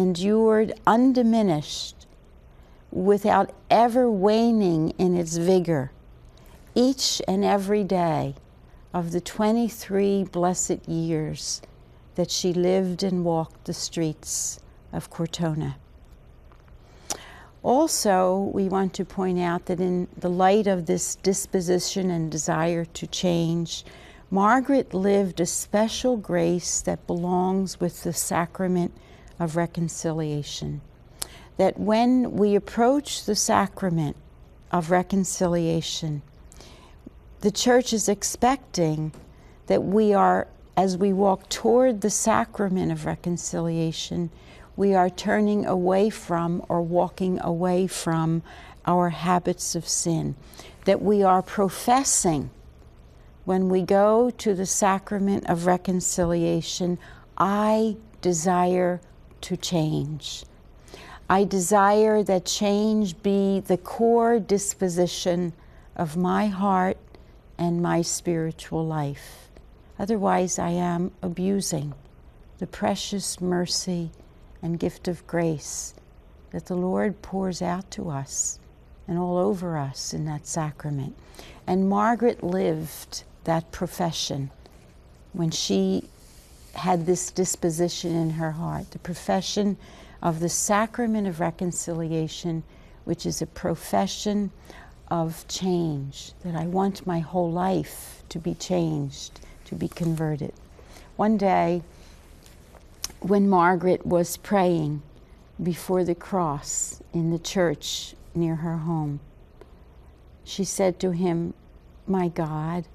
endured undiminished, without ever waning in its vigor, each and every day of the 23 blessed years that she lived and walked the streets of Cortona. Also, we want to point out that in the light of this disposition and desire to change, Margaret lived a special grace that belongs with the sacrament of reconciliation. That when we approach the sacrament of reconciliation, the Church is expecting that we are, as we walk toward the sacrament of reconciliation, we are turning away from or walking away from our habits of sin. That we are professing, when we go to the sacrament of reconciliation, I desire to change. I desire that change be the core disposition of my heart and my spiritual life. Otherwise, I am abusing the precious mercy and gift of grace that the Lord pours out to us and all over us in that sacrament. And Margaret lived that profession when she had this disposition in her heart, the profession of the sacrament of reconciliation, which is a profession of change, that I want my whole life to be changed, to be converted. One day, when Margaret was praying before the cross in the church near her home, she said to him, "My God,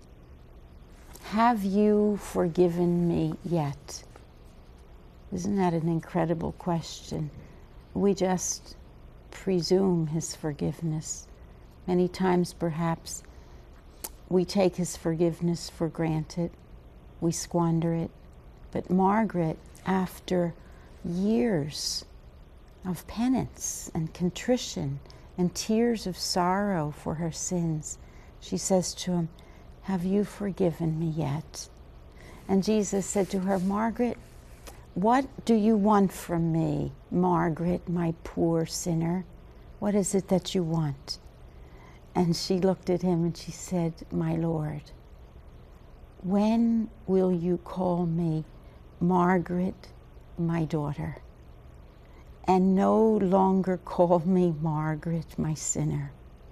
have you forgiven me yet?" Isn't that an incredible question? We just presume his forgiveness. Many times, perhaps, we take his forgiveness for granted. We squander it. But Margaret, after years of penance and contrition and tears of sorrow for her sins, she says to him, "Have you forgiven me yet?" And Jesus said to her, "Margaret, what do you want from me, Margaret, my poor sinner? What is it that you want?" And she looked at him and she said, "My Lord, when will you call me Margaret, my daughter, and no longer call me Margaret, my sinner?"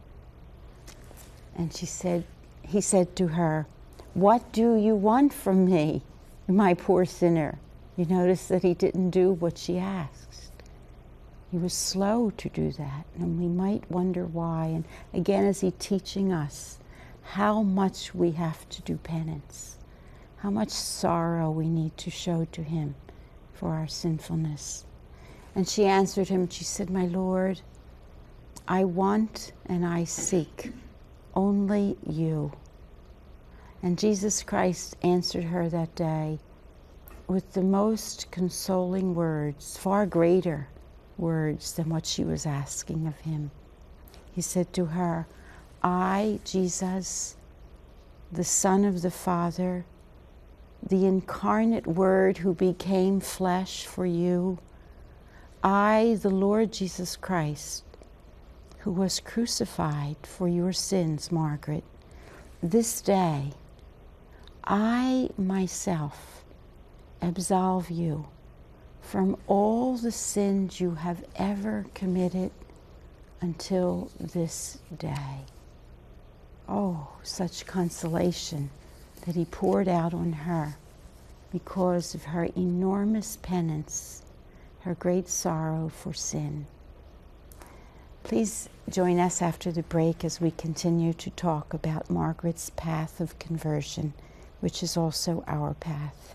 And he said to her, "What do you want from me, my poor sinner?" You notice that he didn't do what she asked. He was slow to do that, and we might wonder why. And again, is he teaching us how much we have to do penance, how much sorrow we need to show to him for our sinfulness. And she answered him, she said, "My Lord, I want and I seek only you." And Jesus Christ answered her that day with the most consoling words, far greater words than what she was asking of him. He said to her, "I, Jesus, the Son of the Father, the incarnate Word who became flesh for you, I, the Lord Jesus Christ, who was crucified for your sins, Margaret, this day, I myself absolve you from all the sins you have ever committed until this day." Oh, such consolation that he poured out on her because of her enormous penance, her great sorrow for sin. Please join us after the break as we continue to talk about Margaret's path of conversion, which is also our path.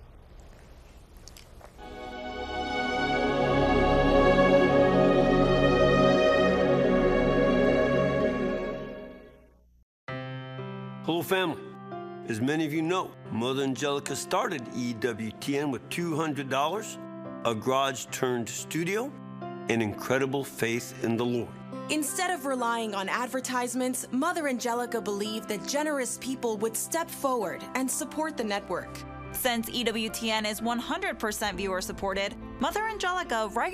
Hello, family. As many of you know, Mother Angelica started EWTN with $200, a garage-turned studio, and incredible faith in the Lord. Instead of relying on advertisements, Mother Angelica believed that generous people would step forward and support the network. Since EWTN is 100% viewer-supported, Mother Angelica regularly